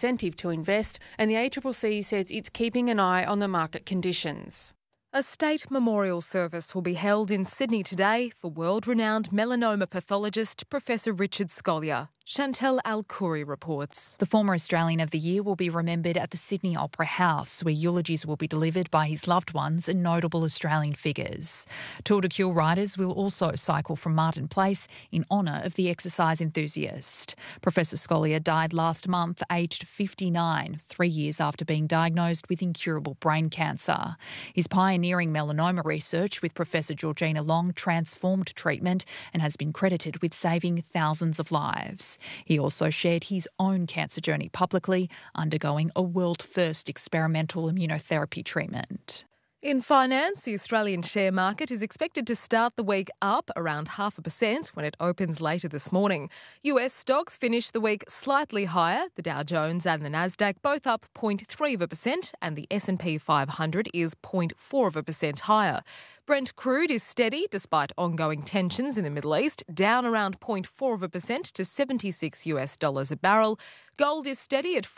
incentive to invest, and the ACCC says it's keeping an eye on the market conditions. A state memorial service will be held in Sydney today for world-renowned melanoma pathologist Professor Richard Scolyer. Chantel Al-Khoury reports. The former Australian of the Year will be remembered at the Sydney Opera House, where eulogies will be delivered by his loved ones and notable Australian figures. Tour de Cure riders will also cycle from Martin Place in honour of the exercise enthusiast. Professor Scolyer died last month, aged 59, 3 years after being diagnosed with incurable brain cancer. His pioneering melanoma research with Professor Georgina Long transformed treatment and has been credited with saving thousands of lives. He also shared his own cancer journey publicly, undergoing a world-first experimental immunotherapy treatment. In finance, the Australian share market is expected to start the week up around 0.5% when it opens later this morning. US stocks finished the week slightly higher. The Dow Jones and the Nasdaq both up 0.3%, and the S&P 500 is 0.4% higher. Brent crude is steady despite ongoing tensions in the Middle East, down around 0.4% to $76 a barrel. Gold is steady at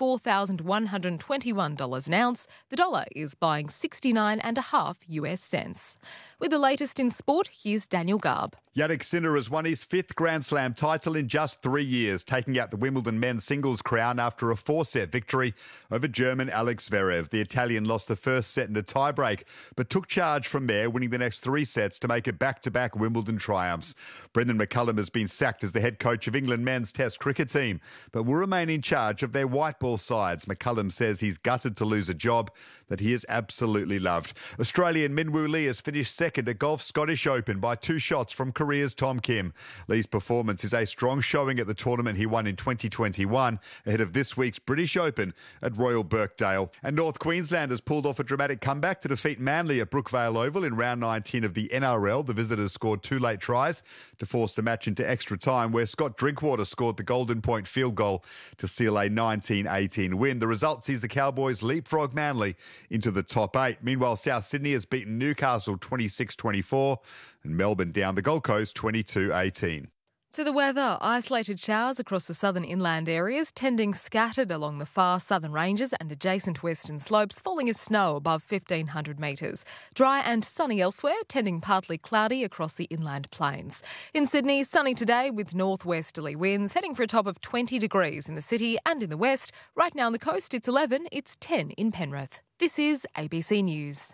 $4,121 an ounce. The dollar is buying 69.5 US cents. With the latest in sport, here's Daniel Garb. Jannik Sinner has won his 5th Grand Slam title in just 3 years, taking out the Wimbledon men's singles crown after a 4-set victory over German Alex Zverev. The Italian lost the first set in a tiebreak, but took charge from there, winning the next 3 sets to make it back-to-back Wimbledon triumphs. Brendan McCullum has been sacked as the head coach of England men's Test cricket team, but will remain in charge of their white ball sides. McCullum says he's gutted to lose a job that he has absolutely loved. Australian Min Woo Lee has finished second at Golf's Scottish Open by 2 shots from Korea's Tom Kim. Lee's performance is a strong showing at the tournament he won in 2021 ahead of this week's British Open at Royal Birkdale. And North Queensland has pulled off a dramatic comeback to defeat Manly at Brookvale Oval in round 19 of the NRL. The visitors scored 2 late tries to force the match into extra time, where Scott Drinkwater scored the Golden Point field goal to seal a 19-18 win. The result sees the Cowboys leapfrog Manly into the top 8. Meanwhile, South Sydney has beaten Newcastle 26-24 and Melbourne down the Gold Coast 22-18. To the weather, isolated showers across the southern inland areas, tending scattered along the far southern ranges and adjacent western slopes, falling as snow above 1,500 metres. Dry and sunny elsewhere, tending partly cloudy across the inland plains. In Sydney, sunny today with northwesterly winds, heading for a top of 20 degrees in the city and in the west. Right now on the coast, it's 11, it's 10 in Penrith. This is ABC News.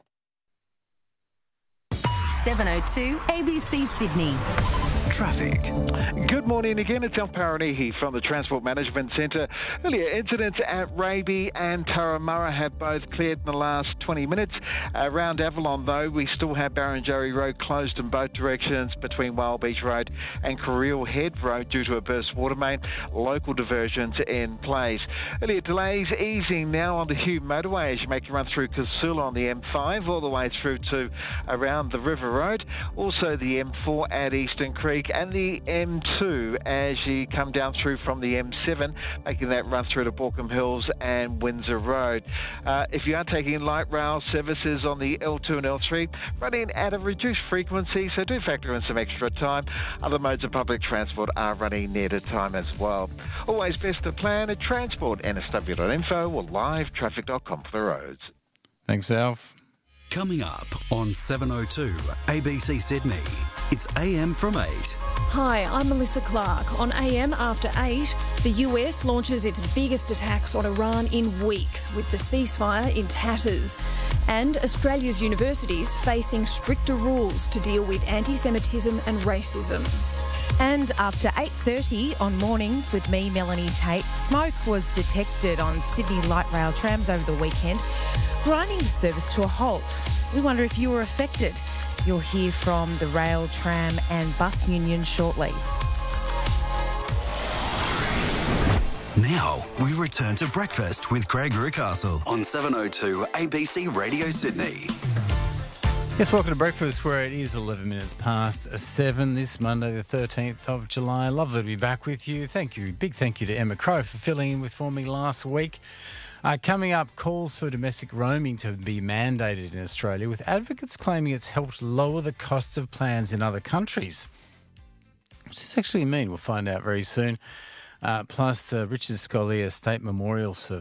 7:02 ABC Sydney. Traffic. Good morning again. It's Al Paranihi from the Transport Management Centre. Earlier incidents at Raby and Turramurra have both cleared in the last 20 minutes. Around Avalon, though, we still have Barrenjoey Road closed in both directions between Wild Beach Road and Carril Head Road due to a burst water main. Local diversions in place. Earlier delays easing now on the Hugh Motorway as you make your run through Casula on the M5 all the way through to around the River Road. Also the M4 at Eastern Creek and the M2 as you come down through from the M7, making that run through to Borkham Hills and Windsor Road. If you are taking light rail services on the L2 and L3, running at a reduced frequency, so do factor in some extra time. Other modes of public transport are running near to time as well. Always best to plan at transport.nsw.info or livetraffic.com for the roads. Thanks, Alf. Coming up on 7:02 ABC Sydney, it's AM from 8. Hi, I'm Melissa Clark. On AM after 8, the US launches its biggest attacks on Iran in weeks with the ceasefire in tatters. And Australia's universities facing stricter rules to deal with anti-Semitism and racism. And after 8:30 on Mornings with me, Melanie Tate, smoke was detected on Sydney light rail trams over the weekend, grinding the service to a halt. We wonder if you were affected. You'll hear from the rail, tram and bus union shortly. Now we return to breakfast with Craig Rucastle on 7:02 ABC Radio Sydney. Yes, welcome to breakfast where it is 11 minutes past 7 this Monday the 13th of July. Lovely to be back with you. Thank you. Big thank you to Emma Crow for filling in for me last week. Coming up, calls for domestic roaming to be mandated in Australia, with advocates claiming it's helped lower the cost of plans in other countries. What does this actually mean? We'll find out very soon. Plus, the Richard Scolyer State Memorial